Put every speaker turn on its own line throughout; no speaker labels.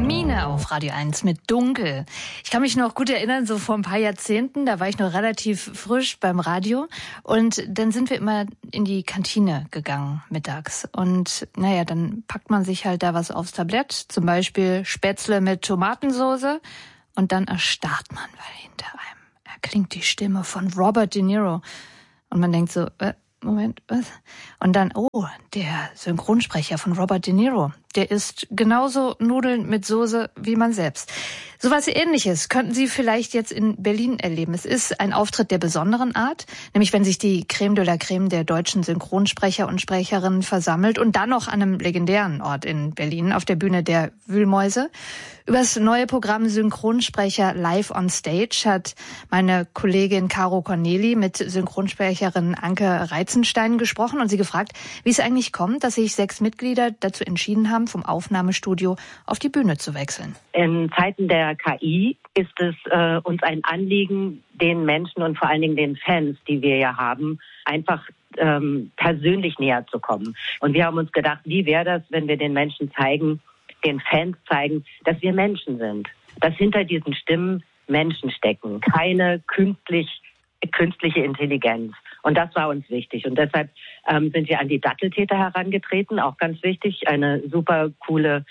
Mine auf Radio 1 mit Dunkel. Ich kann mich noch gut erinnern, so vor ein paar Jahrzehnten, da war ich noch relativ frisch beim Radio und dann sind wir immer in die Kantine gegangen mittags und dann packt man sich halt da was aufs Tablett, zum Beispiel Spätzle mit Tomatensoße und dann erstarrt man, weil hinter einem erklingt die Stimme von Robert De Niro und man denkt so, Moment, was? Und dann, der Synchronsprecher von Robert De Niro, der isst genauso Nudeln mit Soße wie man selbst. Sowas Ähnliches könnten Sie vielleicht jetzt in Berlin erleben. Es ist ein Auftritt der besonderen Art, nämlich wenn sich die Crème de la Crème der deutschen Synchronsprecher und Sprecherinnen versammelt und dann noch an einem legendären Ort in Berlin auf der Bühne der Wühlmäuse. Über das neue Programm Synchronsprecher Live on Stage hat meine Kollegin Caro Corneli mit Synchronsprecherin Anke Reizenstein gesprochen und sie gefragt, wie es eigentlich kommt, dass sich 6 Mitglieder dazu entschieden haben, vom Aufnahmestudio auf die Bühne zu wechseln.
In Zeiten der KI ist es uns ein Anliegen, den Menschen und vor allen Dingen den Fans, die wir ja haben, einfach persönlich näher zu kommen. Und wir haben uns gedacht, wie wäre das, wenn wir den Menschen zeigen, den Fans zeigen, dass wir Menschen sind. Dass hinter diesen Stimmen Menschen stecken. Keine künstliche Intelligenz. Und das war uns wichtig. Und deshalb sind wir an die Datteltäter herangetreten. Auch ganz wichtig, eine super coole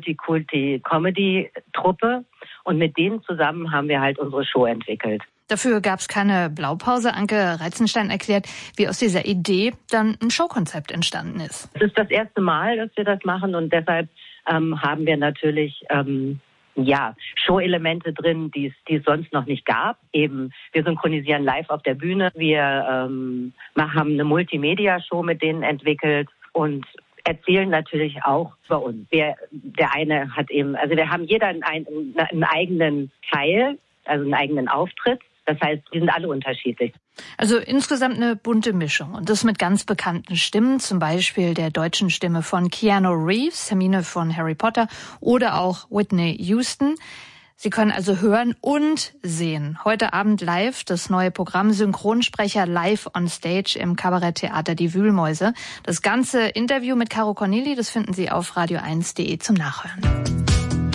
Multikulti-Comedy-Truppe. Und mit denen zusammen haben wir halt unsere Show entwickelt.
Dafür gab es keine Blaupause. Anke Reizenstein erklärt, wie aus dieser Idee dann ein Showkonzept entstanden ist.
Es ist das erste Mal, dass wir das machen und deshalb haben wir natürlich Show-Elemente drin, die es sonst noch nicht gab. Eben, wir synchronisieren live auf der Bühne. Wir haben eine Multimedia-Show mit denen entwickelt und erzählen natürlich auch über uns. Wir haben jeder einen eigenen Teil, also einen eigenen Auftritt. Das heißt, die sind alle unterschiedlich.
Also insgesamt eine bunte Mischung. Und das mit ganz bekannten Stimmen, zum Beispiel der deutschen Stimme von Keanu Reeves, Hermine von Harry Potter, oder auch Whitney Houston. Sie können also hören und sehen. Heute Abend live das neue Programm Synchronsprecher Live on Stage im Kabaretttheater Die Wühlmäuse. Das ganze Interview mit Caro Corneli, das finden Sie auf radio1.de zum Nachhören.